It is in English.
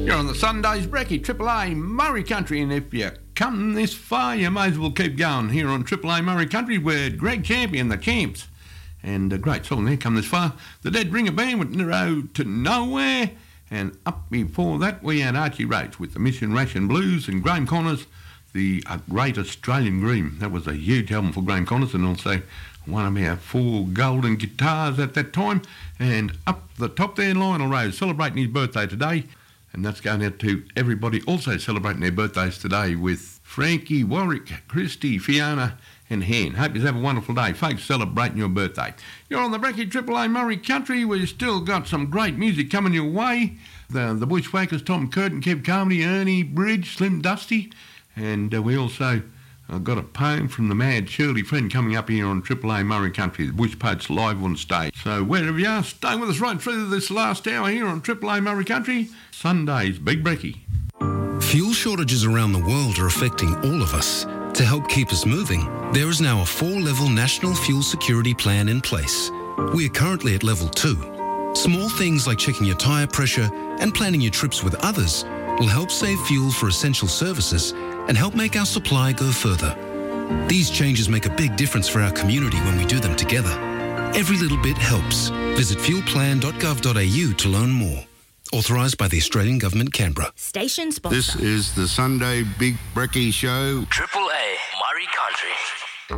You're on the Sunday's Brekkie, Triple A Murray Country, and if you come this far, you may as well keep going here on Triple A Murray Country with Greg Champion, the Champs. And a great song there, Come This Far. The Dead Ringer Band with Road to Nowhere. And up before that, we had Archie Roach with the Mission Ration Blues, and Graham Connors, the Great Australian Dream. That was a huge album for Graham Connors, and also one of our 4 golden guitars at that time. And up the top there, Lionel Rose, celebrating his birthday today. And that's going out to everybody also celebrating their birthdays today, with Frankie, Warwick, Christy, Fiona and Hen. Hope you have a wonderful day, folks, celebrating your birthday. You're on the Brekkie Triple A Murray Country. We've still got some great music coming your way. The Bushwhackers, Tom Curtin, Kev Carmody, Ernie Bridge, Slim Dusty. And we also got a poem from the Mad Shirley Friend coming up here on Triple A Murray Country, the Bush Poets live on stage. So wherever you are, stay with us right through this last hour here on Triple A Murray Country, Sunday's Big Brekkie. Fuel shortages around the world are affecting all of us. To help keep us moving, there is now a 4-level national fuel security plan in place. We are currently at level 2. Small things like checking your tyre pressure and planning your trips with others will help save fuel for essential services and help make our supply go further. These changes make a big difference for our community when we do them together. Every little bit helps. Visit fuelplan.gov.au to learn more. Authorised by the Australian Government, Canberra. Station sponsor. This is the Sunday Big Brekkie Show. Triple A Murray Country.